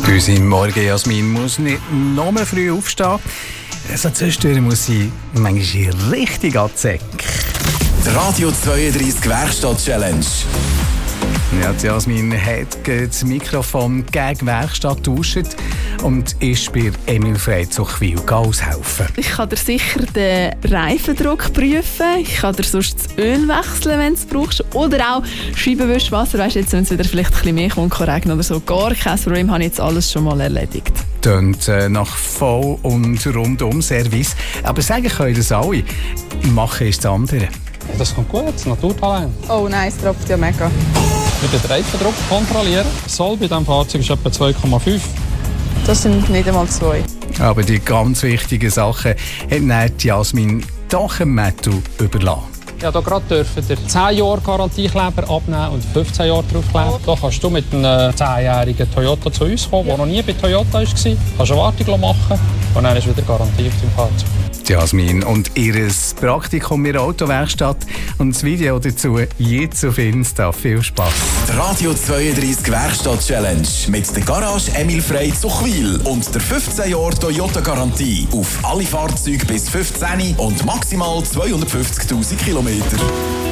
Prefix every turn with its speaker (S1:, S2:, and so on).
S1: Bei uns im Morgen, Jasmin, muss nicht nur früh aufstehen. So zwischendurch muss sie manchmal richtig anzecken.
S2: Die Radio 32 Werkstatt-Challenge.
S1: Ja, Jasmin hat das Mikrofon gegen Werkstatt getauscht und ist bei Emil Frey zu Chwil aushelfen.
S3: Ich kann dir sicher den Reifendruck prüfen. Ich kann dir sonst das Öl wechseln, wenn du es brauchst. Oder auch Scheibenwischwasser. Weißt du, jetzt, wenn es wieder vielleicht ein bisschen mehr kommt, regnen oder so. Gar kein Problem, habe ich jetzt alles schon mal erledigt.
S1: Tönt nach voll und rundum Service. Aber sagen können das alle. Machen ist das andere.
S4: Das kommt gut, das Naturtalent.
S5: Oh nein, es tropft ja mega.
S4: Wir den Reifendruck kontrollieren. Soll bei diesem Fahrzeug ist etwa 2,5.
S5: Das sind nicht einmal 2.
S1: Aber die ganz wichtigen Sachen hat Jasmin doch dem Matthew überlassen.
S4: Ja, hier gerade dürfen wir 10 Jahre Garantiekleber abnehmen und 15 Jahre draufkleben. Da kannst du mit einem 10-jährigen Toyota zu uns kommen, der noch nie bei Toyota war. Kannst eine Wartung machen und dann ist wieder Garantie auf dem Fahrzeug.
S1: Jasmin und ihr Praktikum in der Autowerkstatt und das Video dazu jetzt auf Insta. Viel Spass.
S2: Die Radio 32 Werkstatt-Challenge mit der Garage Emil Frey zu Chwil und der 15 Jahre Toyota-Garantie auf alle Fahrzeuge bis 15 und maximal 250'000 Kilometer.